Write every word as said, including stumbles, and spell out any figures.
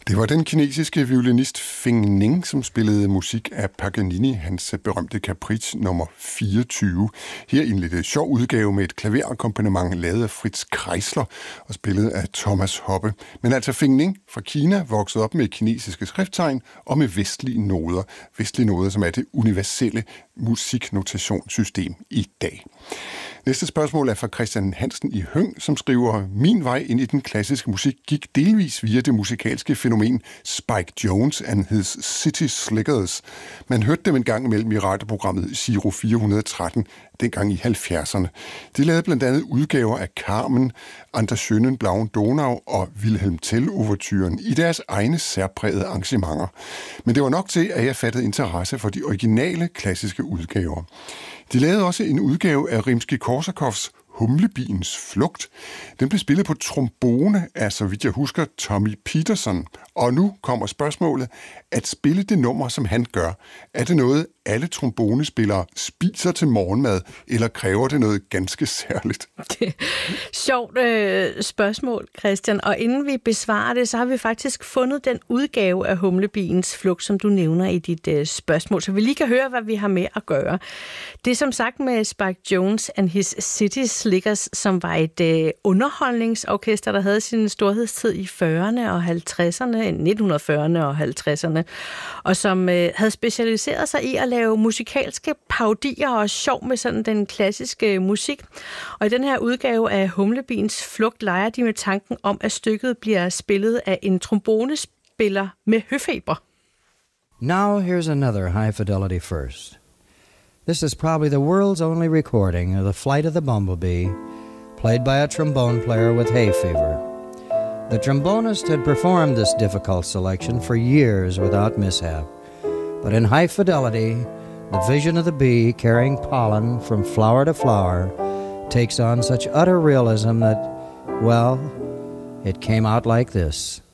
Det var den kinesiske violinist Feng Ning, som spillede musik af Paganini, hans berømte Caprice nummer fireogtyve. Her i en lidt sjov udgave med et klaverakkompagnement lavet af Fritz Kreisler og spillet af Thomas Hoppe. Men altså Feng Ning fra Kina voksede op med kinesiske skrifttegn og med vestlige noder. Vestlige noder, som er det universelle musiknotationssystem i dag. Næste spørgsmål er fra Christian Hansen i Høng, som skriver: Min vej ind i den klassiske musik gik delvis via det musikalske fænomen Spike Jones and his City Slickers. Man hørte dem en gang imellem i radioprogrammet Giro fire hundrede og tretten, dengang i halvfjerdserne. De lavede blandt andet udgaver af Carmen, An der schönen blauen Donau og Wilhelm Tell-ouverturen i deres egne særprægede arrangementer. Men det var nok til, at jeg fattede interesse for de originale klassiske udgaver. De lavede også en udgave af Rimsky-Korsakovs Humlebiens Flugt. Den blev spillet på trombone af, så vidt jeg husker, Tommy Peterson. Og nu kommer spørgsmålet: at spille det nummer, som han gør, er det noget, alle trombonespillere spiser til morgenmad, eller kræver det noget ganske særligt? Sjovt øh, spørgsmål, Christian. Og inden vi besvarer det, så har vi faktisk fundet den udgave af Humlebiens Flugt, som du nævner i dit øh, spørgsmål, så vi lige kan høre, hvad vi har med at gøre. Det er som sagt med Spike Jones and his City Slickers, som var et øh, underholdningsorkester, der havde sin storhedstid i fyrrerne og halvtredserne, nitten fyrrerne og halvtredserne, og som øh, havde specialiseret sig i at lave musikalske parodier og sjov med sådan den klassiske musik. Og i den her udgave af Humlebiens Flugt leger de med tanken om, at stykket bliver spillet af en trombonespiller med høfeber. Now here's another high fidelity first. This is probably the world's only recording of the flight of the bumblebee, played by a trombone player with hay fever. The trombonist had performed this difficult selection for years without mishap, but in high fidelity, the vision of the bee carrying pollen from flower to flower takes on such utter realism that, well, it came out like this.